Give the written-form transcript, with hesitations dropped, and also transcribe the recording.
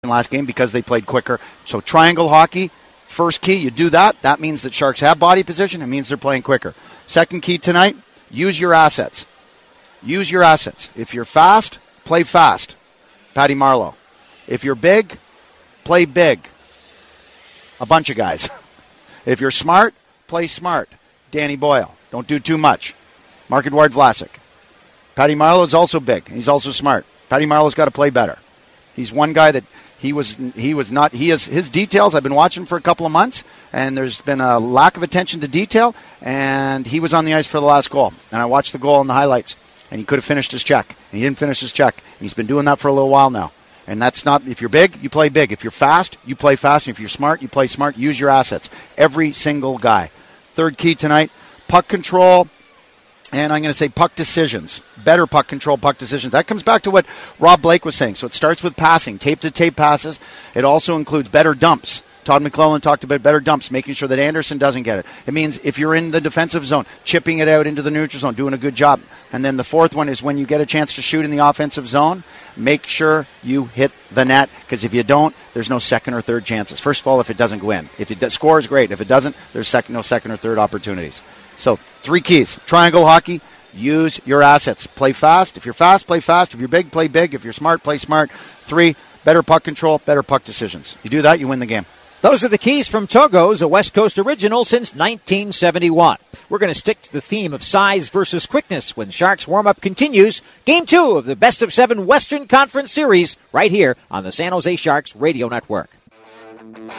last game because they played quicker. So triangle hockey, first key, you do that. That means that Sharks have body position. It means they're playing quicker. Second key tonight, use your assets. Use your assets. If you're fast, play fast. Patty Marleau. If you're big, play big. A bunch of guys. If you're smart, play smart. Danny Boyle. Don't do too much. Marc-Edouard Vlasic. Patty Marleau is also big. He's also smart. Patty Marleau's got to play better. He's one guy that his details I've been watching for a couple of months, and there's been a lack of attention to detail, and he was on the ice for the last goal. And I watched the goal in the highlights, and he could have finished his check. And he didn't finish his check. And he's been doing that for a little while now. And that's not, if you're big, you play big. If you're fast, you play fast. And if you're smart, you play smart. Use your assets. Every single guy. Third key tonight, puck control. And I'm going to say puck decisions. Better puck control, puck decisions. That comes back to what Rob Blake was saying. So it starts with passing, tape-to-tape passes. It also includes better dumps. Todd McClellan talked about better dumps, making sure that Anderson doesn't get it. It means if you're in the defensive zone, chipping it out into the neutral zone, doing a good job. And then the fourth one is when you get a chance to shoot in the offensive zone, make sure you hit the net, because if you don't, there's no second or third chances. First of all, if it doesn't go in. If it scores, great. If it doesn't, there's no second or third opportunities. So, 3 keys. Triangle hockey, use your assets. Play fast. If you're fast, play fast. If you're big, play big. If you're smart, play smart. 3, better puck control, better puck decisions. You do that, you win the game. Those are the keys from Togo's, a West Coast original since 1971. We're going to stick to the theme of size versus quickness when Sharks warm-up continues. Game 2 of the Best of 7 Western Conference Series right here on the San Jose Sharks Radio Network.